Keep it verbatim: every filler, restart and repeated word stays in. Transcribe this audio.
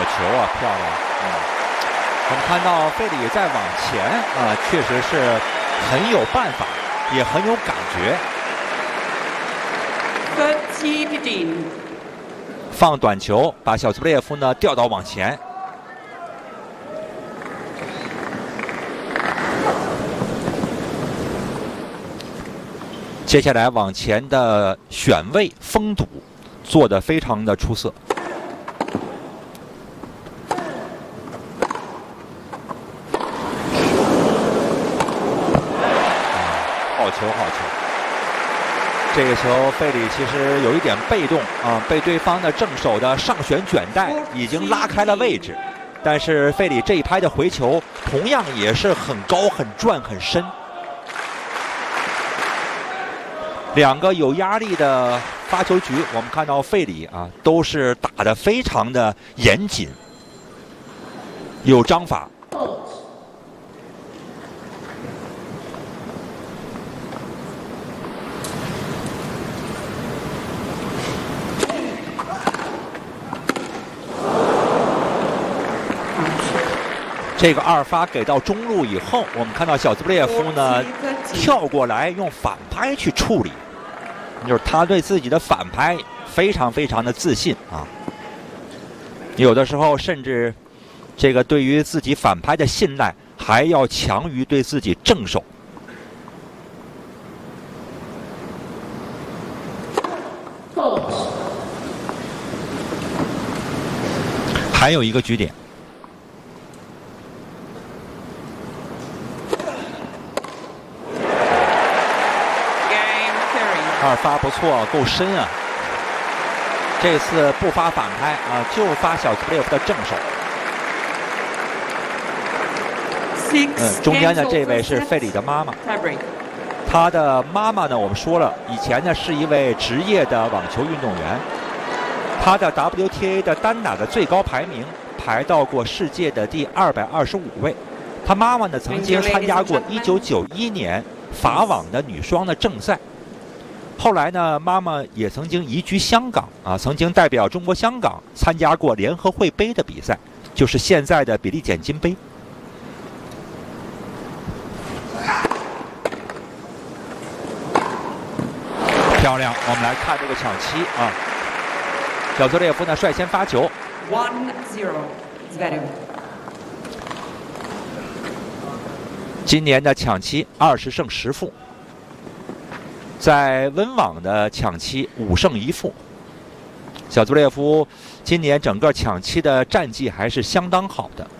球啊，漂亮！嗯，我们看到费里在往前啊，确实是很有办法，也很有感觉。放短球，把小兹布列夫呢调到往前。接下来往前的选位封堵做得非常的出色。好球，好球！这个球费里其实有一点被动啊，被对方的正手的上旋卷带已经拉开了位置，但是费里这一拍的回球同样也是很高、很转、很深。两个有压力的发球局，我们看到费里啊都是打得非常的严谨，有章法。这个二发给到中路以后，我们看到小兹布列夫呢跳过来用反拍去处理，就是他对自己的反拍非常非常的自信啊。有的时候甚至这个对于自己反拍的信赖还要强于对自己正手。还有一个局点。二发不错，够深啊！这次不发反拍啊，就发小兹布列夫的正手。嗯，中间的这位是费里的妈妈。他的妈妈呢，我们说了，以前呢是一位职业的网球运动员。他的 W T A 的单打的最高排名排到过世界的第二百二十五位。他妈妈呢曾经参加过一九九一年法网的女双的正赛。后来呢，妈妈也曾经移居香港啊，曾经代表中国香港参加过联合会杯的比赛，就是现在的比利简金杯。漂亮，我们来看这个抢七啊，小兹列夫呢率先发球。 one zero Zverev。 今年的抢七二十胜十负。在温网的抢七五胜一负，小兹列夫今年整个抢七的战绩还是相当好的。